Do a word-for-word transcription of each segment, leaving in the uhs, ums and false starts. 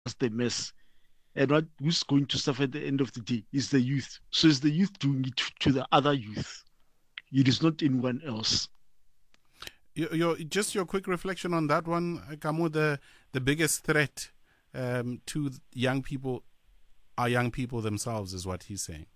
the mess. And what who's going to suffer at the end of the day is the youth. So it's the youth doing it to the other youth. It is not anyone else. Your, your, just your quick reflection on that one, Kamu. The the biggest threat um, to young people are young people themselves, is what he's saying.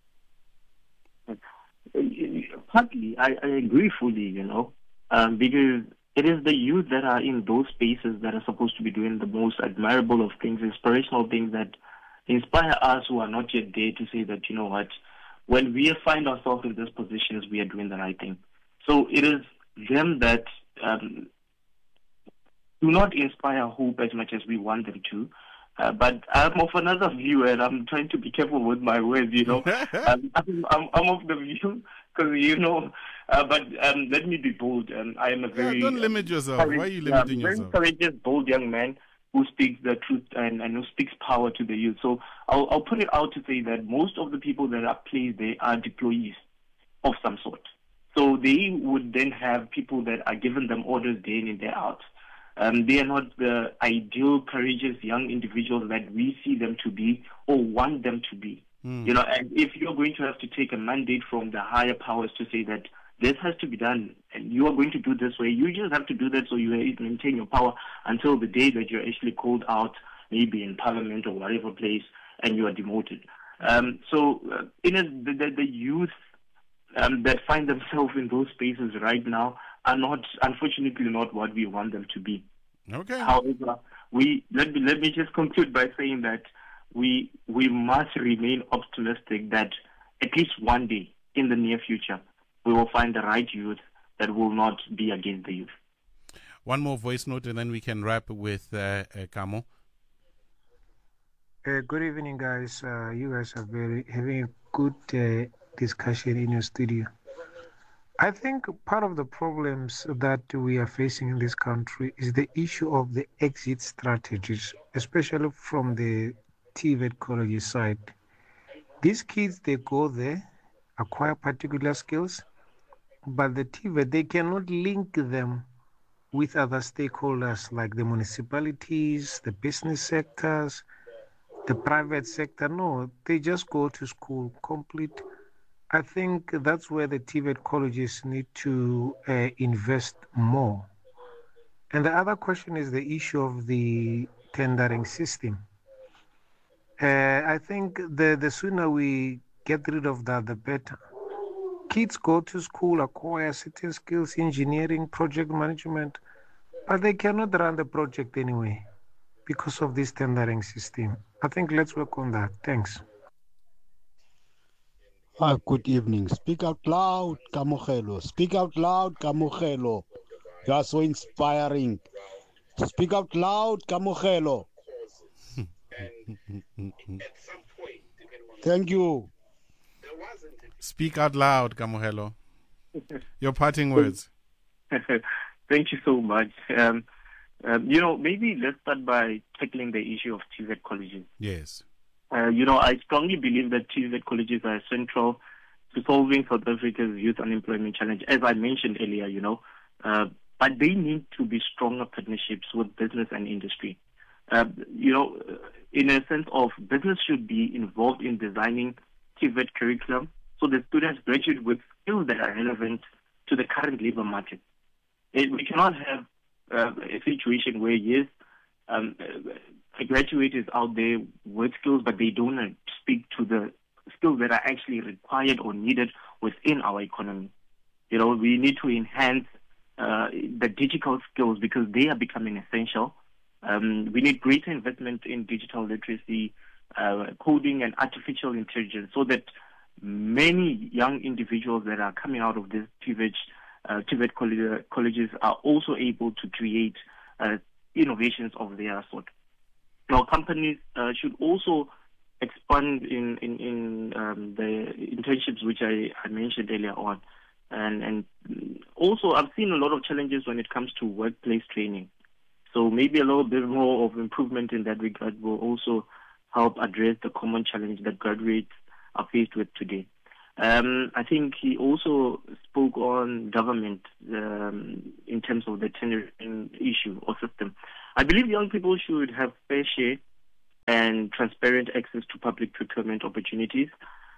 Partly, I, I agree fully. You know, um, because it is the youth that are in those spaces that are supposed to be doing the most admirable of things, inspirational things that inspire us who are not yet there to say that, you know what, when we find ourselves in these positions, we are doing the right thing. So it is them that um, do not inspire hope as much as we want them to. Uh, but I'm of another view, and I'm trying to be careful with my words, you know. um, I'm, I'm, I'm of the view, because, you know, uh, but um, let me be bold. Um, I am a very... Yeah, don't limit yourself. Um, Why are you limiting yeah, yourself? very courageous, bold young man who speaks the truth and, and who speaks power to the youth. So I'll, I'll put it out to say that most of the people that are placed there are deployees of some sort. So they would then have people that are giving them orders day in and day out. Um, they are not the ideal, courageous young individuals that we see them to be or want them to be. Mm. You know, and if you're going to have to take a mandate from the higher powers to say that this has to be done and you are going to do this way, you just have to do that so you maintain your power until the day that you're actually called out, maybe in parliament or whatever place, and you are demoted. Um, so, uh, in a, the, the, the youth um, that find themselves in those spaces right now are not, unfortunately, not what we want them to be. Okay. However, we let me let me just conclude by saying that we we must remain optimistic that at least one day in the near future we will find the right youth that will not be against the youth. One more voice note, and then we can wrap with uh, uh, Kamo. Uh, good evening, guys. Uh, you guys are very having a good uh, discussion in your studio. I think part of the problems that we are facing in this country is the issue of the exit strategies, especially from the T V E T college side. These kids, they go there, acquire particular skills, but the T V E T, they cannot link them with other stakeholders like the municipalities, the business sectors, the private sector. No, they just go to school, complete. I think that's where the T V E T colleges need to uh, invest more. And the other question is the issue of the tendering system. Uh, I think the, the sooner we get rid of that, the better. Kids go to school, acquire certain skills, engineering, project management, but they cannot run the project anyway because of this tendering system. I think let's work on that. Thanks. Ah, good evening. Speak out loud, Kamohelo. Speak out loud, Kamohelo. You are so inspiring. Speak out loud, Kamohelo. Thank you. Speak out loud, Kamohelo. Your parting words. Thank you so much. Um, um, you know, maybe let's start by tackling the issue of T V E T colleges. Yes. Uh, you know, I strongly believe that T V E T colleges are central to solving South Africa's youth unemployment challenge, as I mentioned earlier, you know. Uh, but they need to be stronger partnerships with business and industry. Uh, you know, in a sense of business should be involved in designing T V E T curriculum so that students graduate with skills that are relevant to the current labor market. It, we cannot have uh, a situation where, yes, um, a graduate is out there with skills, but they don't speak to the skills that are actually required or needed within our economy. You know, we need to enhance uh, the digital skills because they are becoming essential. Um, we need greater investment in digital literacy, uh, coding, and artificial intelligence so that many young individuals that are coming out of this T V E T, uh, T V E T college, colleges are also able to create uh, innovations of their sort. Now, companies uh, should also expand in in, in um, the internships which I, I mentioned earlier on, and and also I've seen a lot of challenges when it comes to workplace training. So maybe a little bit more of improvement in that regard will also help address the common challenge that graduates are faced with today. Um, I think he also spoke on government um, in terms of the tendering issue or system. I believe young people should have fair share and transparent access to public procurement opportunities.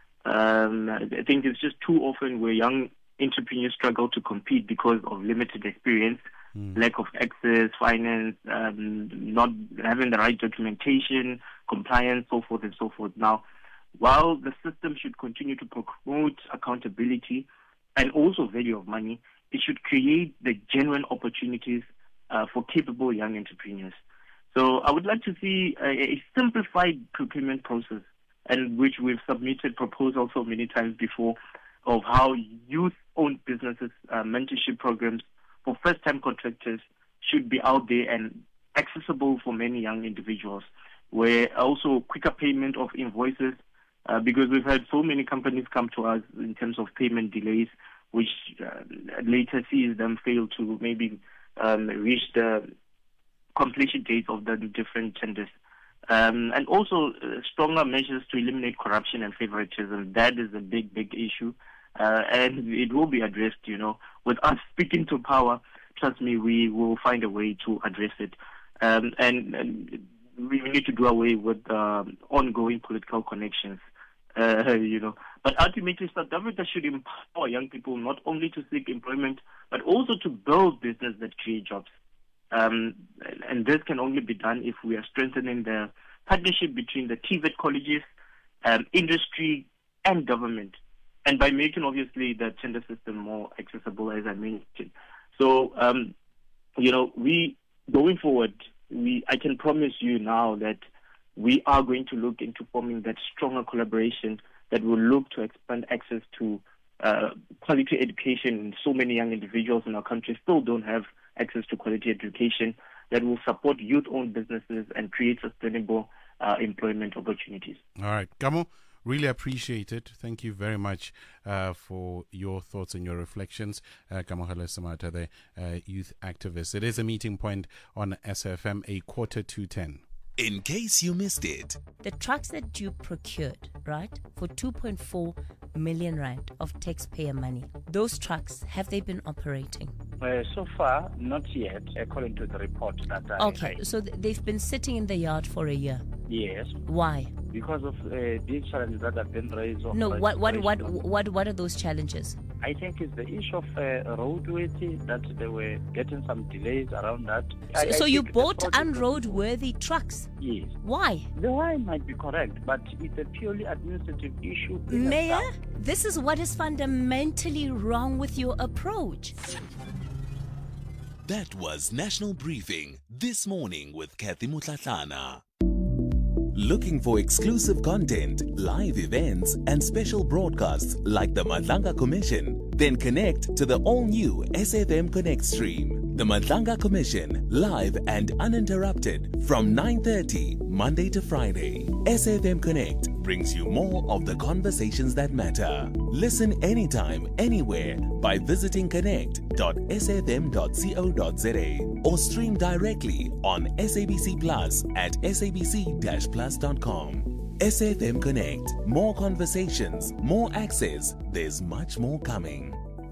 Um, I think it's just too often where young entrepreneurs struggle to compete because of limited experience, mm. lack of access, finance, um, not having the right documentation, compliance, so forth and so forth. Now, while the system should continue to promote accountability and also value of money, it should create the genuine opportunities uh, for capable young entrepreneurs. So I would like to see a, a simplified procurement process, and which we've submitted proposals so many times before, of how youth-owned businesses, uh, mentorship programs for first-time contractors should be out there and accessible for many young individuals, where also quicker payment of invoices, uh, because we've had so many companies come to us in terms of payment delays, which uh, later sees them fail to maybe um, reach the completion dates of the different tenders. Um, and also uh, stronger measures to eliminate corruption and favoritism. That is a big, big issue. Uh, and it will be addressed, you know. With us speaking to power, trust me, we will find a way to address it. Um, and, and we need to do away with um, ongoing political connections, uh, you know. But ultimately, South Africa should empower young people not only to seek employment, but also to build business that create jobs. Um, and this can only be done if we are strengthening the partnership between the T V E T colleges, um, industry, and government, and by making, obviously, the tender system more accessible, as I mentioned. So, um, you know, we, going forward, we I can promise you now that we are going to look into forming that stronger collaboration that will look to expand access to uh, quality education. So many young individuals in our country still don't have access to quality education, that will support youth-owned businesses and create sustainable uh, employment opportunities. All right. Kamo, really appreciate it. Thank you very much uh, for your thoughts and your reflections. Uh, Kamohelo Samata, the uh, youth activist. It is a meeting point on S F M, a quarter to ten. In case you missed it, the trucks that you procured, right, for two point four million rand of taxpayer money, those trucks, have they been operating? Uh, so far, not yet, according to the report that I... Okay, I, so th- they've been sitting in the yard for a year? Yes. Why? Because of uh, these challenges that have been raised. No, what, what, what, what, what are those challenges? I think it's the issue of uh, roadworthy, that they were getting some delays around that. So, I, so I you bought unroadworthy trucks? Yes. Why? The why might be correct, but it's a purely administrative issue. Mayor, this is what is fundamentally wrong with your approach. That was National Briefing This Morning with Kathy Mutlatlana. Looking for exclusive content, live events, and special broadcasts like the Madlanga Commission? Then connect to the all-new S F M Connect stream. The Madlanga Commission, live and uninterrupted from nine thirty Monday to Friday. S F M Connect brings you more of the conversations that matter. Listen anytime, anywhere by visiting connect dot s f m dot co dot z a or stream directly on S A B C Plus at s a b c dash plus dot com. S F M Connect. More conversations, more access. There's much more coming.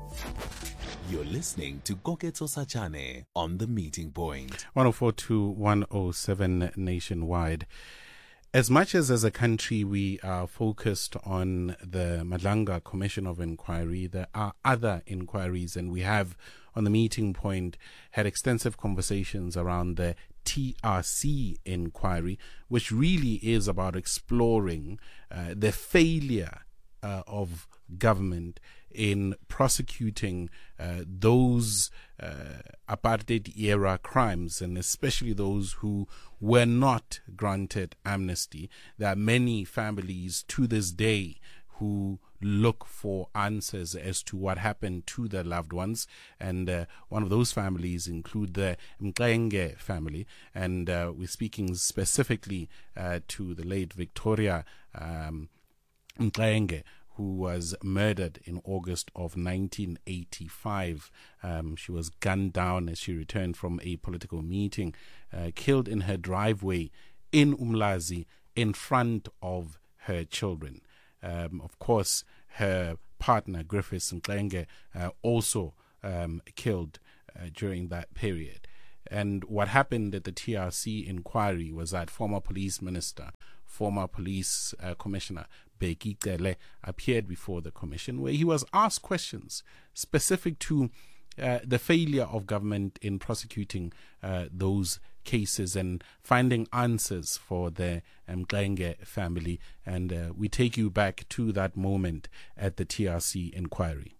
You're listening to Koketso Sachane on The Meeting Point. one oh four to one oh seven nationwide. As much as as a country we are focused on the Madlanga Commission of Inquiry, there are other inquiries, and we have on The Meeting Point had extensive conversations around the T R C inquiry, which really is about exploring uh, the failure uh, of government in prosecuting uh, those uh, apartheid-era crimes, and especially those who were not granted amnesty. There are many families to this day who look for answers as to what happened to their loved ones, and uh, one of those families include the Mqenge family, and uh, we're speaking specifically uh, to the late Victoria um, Mqenge, who was murdered in August of nineteen eighty-five. Um, she was gunned down as she returned from a political meeting, uh, killed in her driveway in Umlazi in front of her children. Um, of course, her partner, Griffiths Mqenge, uh, also um, killed uh, during that period. And what happened at the T R C inquiry was that former police minister, former police uh, commissioner Bheki Cele appeared before the commission, where he was asked questions specific to uh, the failure of government in prosecuting uh, those cases and finding answers for the Mxenge family. And uh, we take you back to that moment at the T R C inquiry.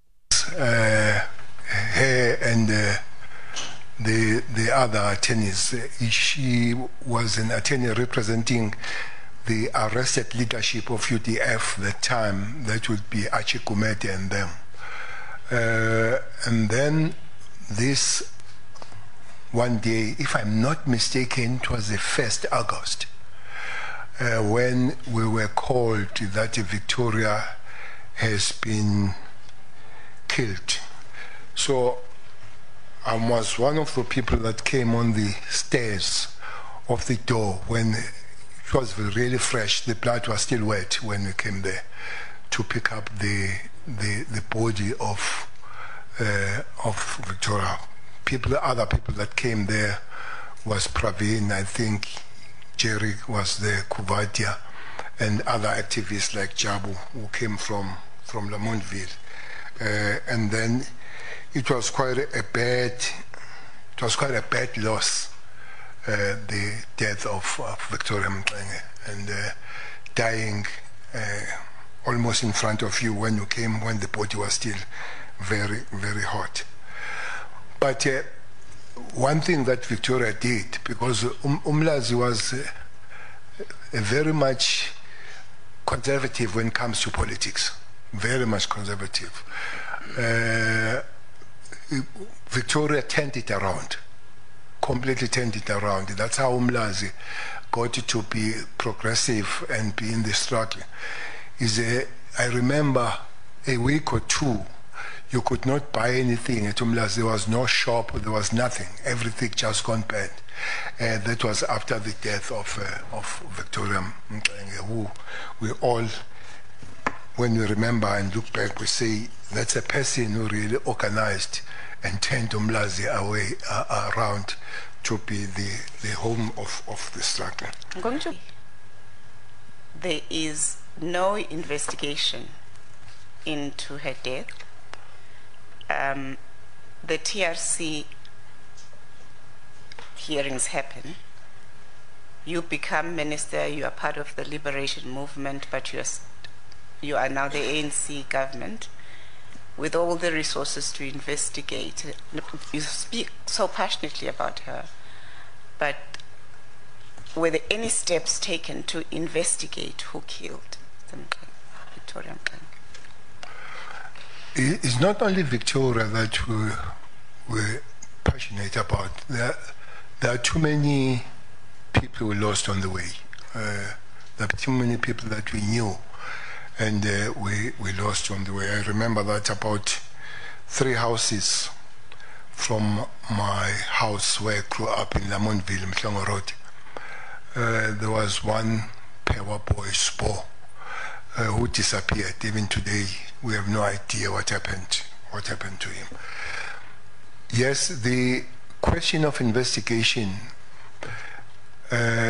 Uh, her and uh, the the other attorneys, she was an attorney representing the arrested leadership of U D F, the time that would be Archie Gumede and them. Uh, and then this one day, if I'm not mistaken, it was the first of August, uh, when we were called that Victoria has been killed. So I was one of the people that came on the stairs of the door when it was really fresh. The blood was still wet when we came there to pick up the the, the body of uh, of Victoria. People, other people that came there was Praveen, I think Jerry was there, Kuvadia, and other activists like Jabu who came from from Lamontville. Uh, and then it was quite a bad, it was quite a bad loss, uh, the death of, of Victoria Mxenge, and uh, dying uh, almost in front of you when you came, when the body was still very, very hot. But uh, one thing that Victoria did, because um, Umlazi was uh, very much conservative when it comes to politics, very much conservative. Uh, Victoria turned it around, completely turned it around. That's how Umlazi got to be progressive and be in the struggle. Is a, I remember a week or two, you could not buy anything at Umlazi. There was no shop, there was nothing. Everything just gone bad. And that was after the death of uh, of Victoria Mxenge, who we all, when we remember and look back, we say that's a person who really organized and turned Umlazi away uh, around to be the, the home of, of the struggle. I'm going to. There is no investigation into her death. Um, the T R C hearings happen. You become minister, you are part of the liberation movement, but you are, you are now the A N C government with all the resources to investigate. You speak so passionately about her, but were there any steps taken to investigate who killed Victoria Mxenge? It's not only Victoria that we were passionate about. There, there are too many people we lost on the way. Uh, there are too many people that we knew and uh, we, we lost on the way. I remember that about three houses from my house where I grew up in Lamontville, Mhlongo Road. Uh, there was one Pewa boy, Spo, uh, who disappeared. Even today, we have no idea what happened, what happened to him. Yes, the question of investigation, uh,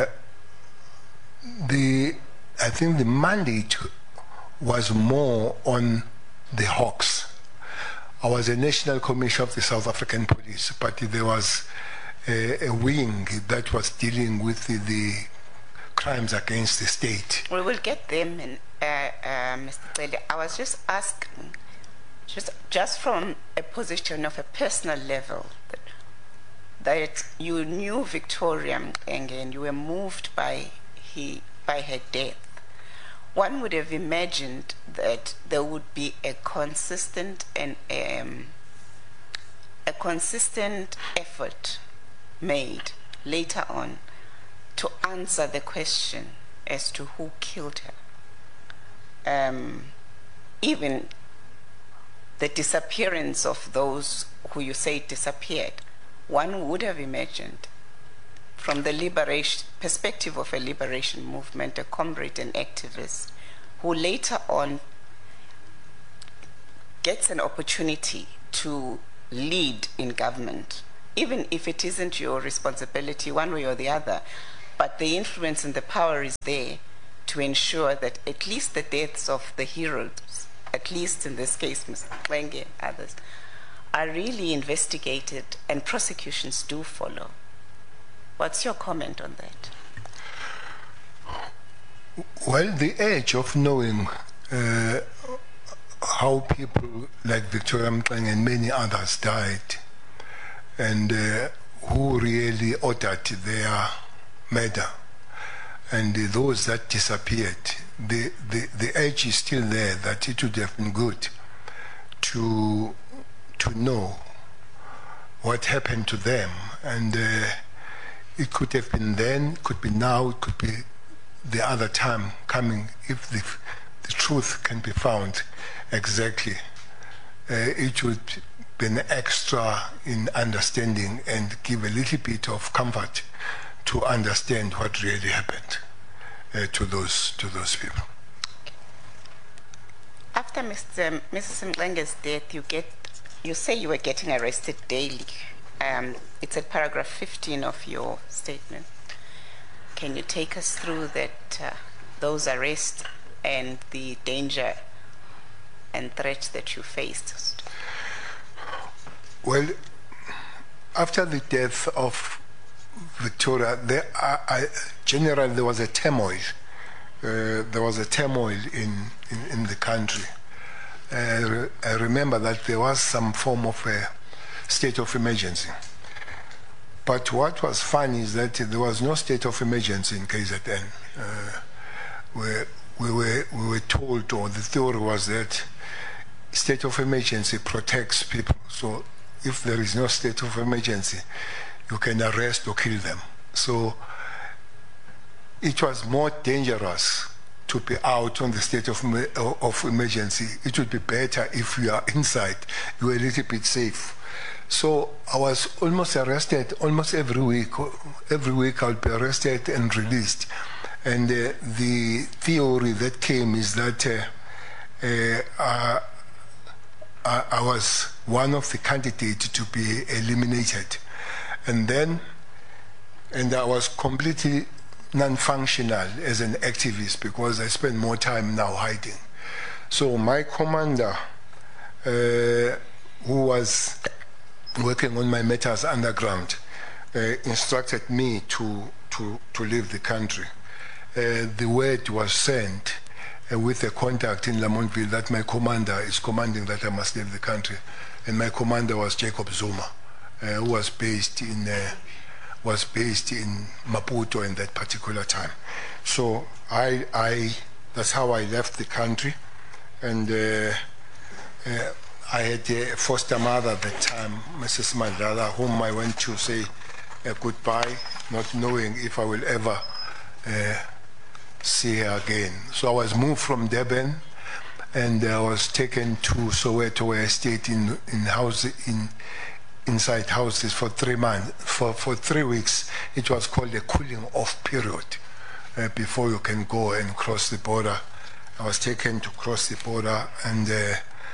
the I think the mandate was more on the Hawks. I was a national commissioner of the South African Police, but there was a, a wing that was dealing with the, the crimes against the state. We will get them, in, uh, uh, Mister Cele. I was just asking, just just from a position of a personal level, that, that you knew Victoria Mxenge and you were moved by he by her death. One would have imagined that there would be a consistent and um, a consistent effort made later on to answer the question as to who killed her. Um, even the disappearance of those who you say disappeared, one would have imagined, from the liberation perspective of a liberation movement, a comrade and activist who later on gets an opportunity to lead in government, even if it isn't your responsibility one way or the other, but the influence and the power is there to ensure that at least the deaths of the heroes, at least in this case, Mister Klenge and others, are really investigated and prosecutions do follow. What's your comment on that? Well, the age of knowing uh, how people like Victoria Mxenge and many others died, and uh, who really ordered their murder, and uh, those that disappeared, the, the, the age is still there that it would have been good to, to know what happened to them. And uh, it could have been then, could be now, it could be the other time coming, if the, the truth can be found exactly. Uh, it would be an extra in understanding and give a little bit of comfort to understand what really happened uh, to those to those people. After Mister Missus Mxenge's death, you get you say you were getting arrested daily. Um, it's at paragraph fifteen of your statement. Can you take us through that, uh, those arrests and the danger and threat that you faced? Well, after the death of Victoria, there are, I, generally there was a turmoil. Uh, there was a turmoil in, in, in the country. Uh, I remember that there was some form of a state of emergency. But what was funny is that there was no state of emergency in K Z N. Uh, we, we, were, we were told, or the theory was that state of emergency protects people. So if there is no state of emergency, you can arrest or kill them. So it was more dangerous to be out on the state of, of emergency. It would be better if you are inside, you are a little bit safe. So I was almost arrested almost every week. Every week I would be arrested and released. And uh, the theory that came is that uh, uh, I, I was one of the candidates to be eliminated. And then, and I was completely non-functional as an activist because I spent more time now hiding. So my commander, uh, who was working on my matters underground, uh, instructed me to, to, to leave the country. Uh, the word was sent uh, with a contact in Lamontville that my commander is commanding that I must leave the country. And my commander was Jacob Zuma, uh, who was based in uh, was based in Maputo in that particular time. So I, I that's how I left the country, and uh, uh, I had a foster mother at the time, Missus Madlala, whom I went to say uh, goodbye, not knowing if I will ever uh, see her again. So I was moved from Durban, and I was taken to Soweto, where I stayed in in house in inside houses for three months. For for three weeks, it was called a cooling off period uh, before you can go and cross the border. I was taken to cross the border, and uh,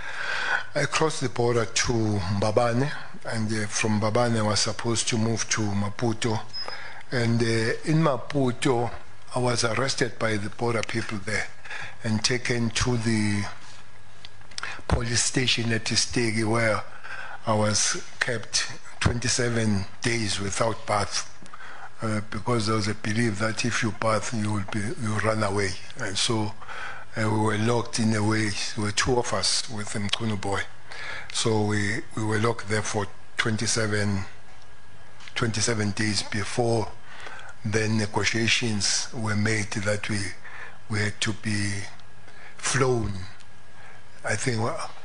I crossed the border to Mbabane, and uh, from Mbabane I was supposed to move to Maputo. And uh, in Maputo, I was arrested by the border people there and taken to the police station at Stegi, where I was kept twenty-seven days without bath, uh, because there was a belief that if you bath, you will be you run away. And so uh, we were locked in a way. There were two of us with Mkunu boy, so we we were locked there for twenty-seven, twenty-seven days before then negotiations were made that we we had to be flown. I think.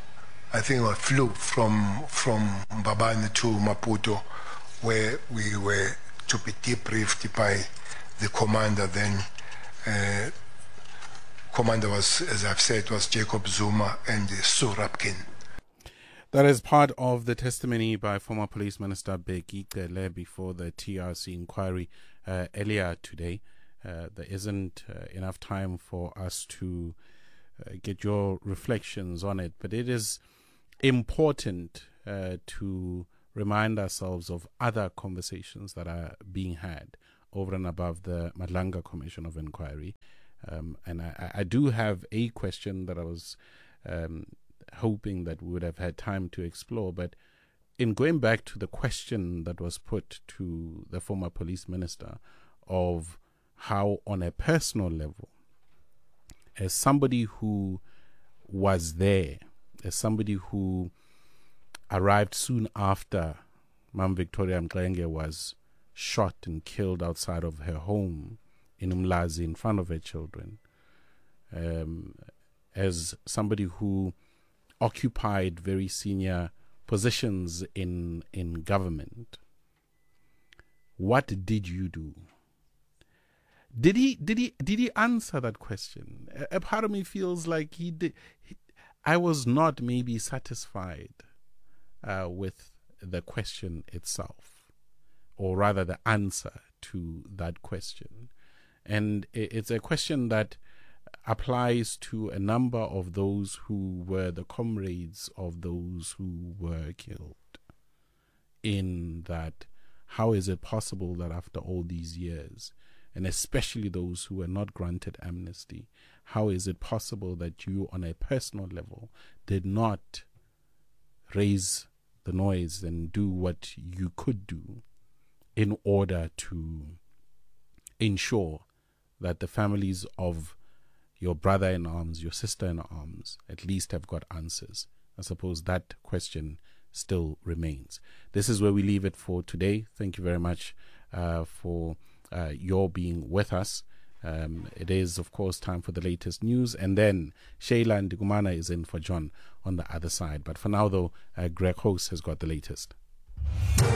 I think I flew from from Mbabane to Maputo, where we were to be debriefed by the commander. Then, uh, commander was, as I've said, was Jacob Zuma and uh, Sue Rapkin. That is part of the testimony by former Police Minister Bheki Cele before the T R C inquiry uh, earlier today. Uh, there isn't uh, enough time for us to uh, get your reflections on it, but it is important uh, to remind ourselves of other conversations that are being had over and above the Madlanga Commission of Inquiry. Um, and I, I do have a question that I was um, hoping that we would have had time to explore, but in going back to the question that was put to the former police minister of how, on a personal level, as somebody who was there, as somebody who arrived soon after Mam Victoria Mxenge was shot and killed outside of her home in Umlazi in front of her children, um, as somebody who occupied very senior positions in in government, what did you do? Did he did he did he answer that question? A, a part of me feels like he did. He, I was not maybe satisfied uh, with the question itself, or rather the answer to that question. And it, it's a question that applies to a number of those who were the comrades of those who were killed. In that, how is it possible that after all these years, and especially those who were not granted amnesty, how is it possible that you, on a personal level, did not raise the noise and do what you could do in order to ensure that the families of your brother in arms, your sister in arms, at least have got answers? I suppose that question still remains. This is where we leave it for today. Thank you very much uh, for uh, your being with us. Um, it is, of course, time for the latest news, and then Shayla and Digumana is in for John on the other side. But for now, though, uh, Greg Host has got the latest.